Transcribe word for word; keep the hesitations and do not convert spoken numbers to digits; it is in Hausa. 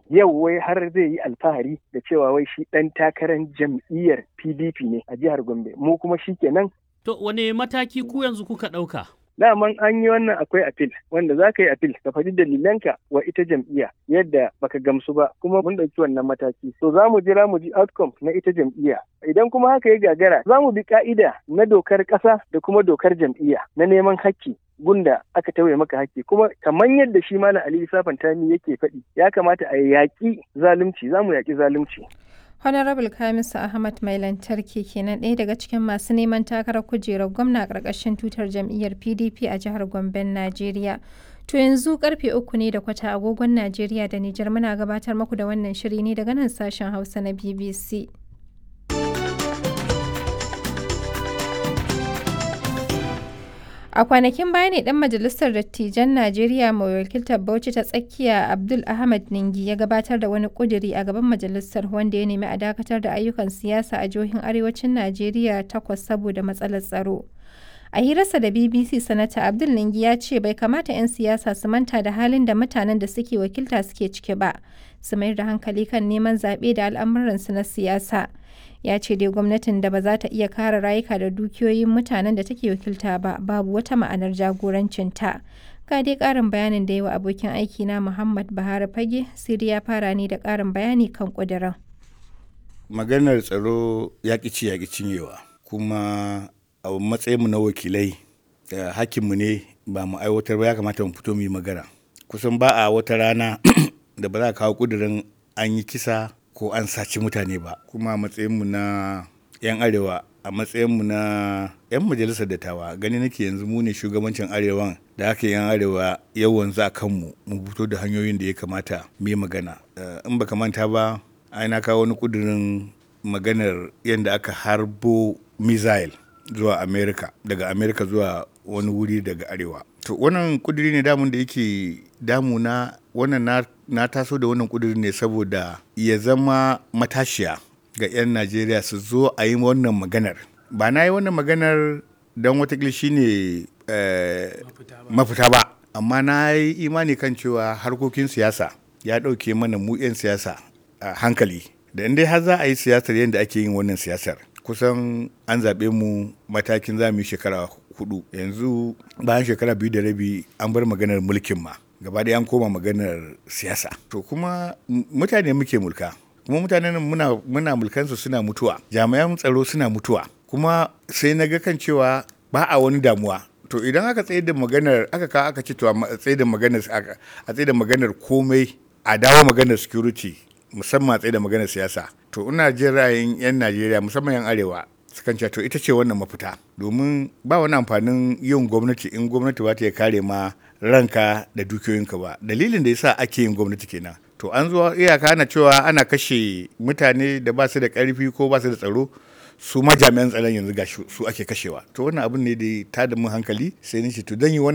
yau wai har zai yi alfahari da cewa wai shi ɗan takarar jam'iyyar P D P ne a jihar Gombe, mu kuma shi kenan. To wane mataki ku yanzu kuka ɗauka? Daman an yi wannan akwai apil wanda za ka yi apil ka faɗi dalilanka wa ita jam'iyya yadda baka gamsu ba kuma mun ɗauki wannan mataki. So za mu jira mu ji outcome na ita jam'iyya. Idan kuma haka ya gagara za mu bi ka'ida na dokar ƙasa da kuma dokar jam'iyya na neman hakki gunda aka tauye maka hakki kuma kamar yadda shi Malam Ali Isa Fantami yake faɗi ya kamata a yaƙi zalunci, za mu yaƙi zalunci. Honorable Kamisu Ahmad mai lantarki kenan ɗaya daga cikin masu neman takarar kujerar gwamna a ƙarƙashin tutar jam'iyyar P D P a jihar Gomben, Najeriya. To yanzu karfe uku ne da kwata agogon Najeriya da Nijar muna gabatar muku da wannan shiri ne daga nan sashen Hausa na B B C. A kwanakin baya ne ɗan majalisar dattijan Najeriya mai wakiltar Bauchi ta tsakiya Abdul Ahmad Ningi ya gabatar da wani ƙuduri a gaban majalisar wanda ya nemi a dakatar da ayyukan siyasa a jihohin arewacin Najeriya takwas saboda matsalar tsaro. A hirarsa da B B C, Sanata Abdul Ningi ya ce bai kamata 'yan siyasa su manta da halin da mutanen da suke wakilta suke ciki ba, su mayar da hankali kan neman zaɓe da al'amuransu na siyasa. Ya ce dai gwamnatin da ba za ta iya kare rayuka da dukiyoyin mutanen da take wakilta ba babu wata ma'anar jagorancinta. Ga dai ƙarin bayanin da yawa abokin aiki na Muhammad Buhari Fage, Siri ya fara ne da ƙarin bayani kan ƙudurin. Maganar tsaro ya ƙici ya ƙi cinyewa, kuma a matsayinmu na wakilai hakkinmu ne ba mu aiwatar ba, ya kamata mu fito mu yi magana. Kusan ba a wata rana da ba za a kawo ƙudurin an yi kisa ko an saci mutane ba, kuma a matsayinmu na 'yan arewa, a matsayinmu na 'yan majalisar dattawa, gani nake yanzu mu ne shugabancin arewan da aka yan arewa yawan za kanmu mu fito da hanyoyin da ya kamata mu yi magana. In baka manta ba, ai na kawo wani kudirin maganar yadda aka harbo missile zuwa America, daga America zuwa wani wuri daga arewa. To wannan kudiri ne damun da yake damuna, wannan na, na taso da wannan kudiri ne saboda ya zama matashiya ga 'yan Najeriya su zo a yi wannan maganar. Ba na yi wannan maganar don watakila shi ne eh, mafita ba, amma na yi imani kan cewa harkokin siyasa ya ɗauke mana mu 'yan siyasa a hankali. Da inda har za a yi siyasar yadda ake yin wannan siyasar, kusan an zaɓe mu matakin za mu yi shekara hudu, yanzu bayan shekara biyu da rabi an bar maganar mulkin ma, gaba ɗaya an koma maganar siyasa. To kuma mutane muke mulka, kuma mutanen muna, muna mulkansu suna mutuwa, jami'an tsaro suna mutuwa, kuma sai na ga kan cewa ba a wani damuwa. To idan aka tsaye da maganar, aka kawo aka ce to a tsaye da maganar, a tsaye da maganar komai, a dawo maganar security, musamman a tsaye da maganar siyasa, to ina jin ra'ayin 'yan Najeriya musamman 'yan arewa sukan ce to ita ce wannan mafita, domin ba wani amfanin yin gwamnati in gwamnati ba ta ya kare ma ranka da dukiyoyinka ba. Dalilin da yasa ake yin gwamnati kenan. To an zo iyaka ana cewa ana kashe mutane da ba su da karfi ko ba su da tsaro, su ma jami'an tsaron yanzu ga su ake kashewa. To wannan abin ne da ta da mun hankali, sai ni ce to dan yi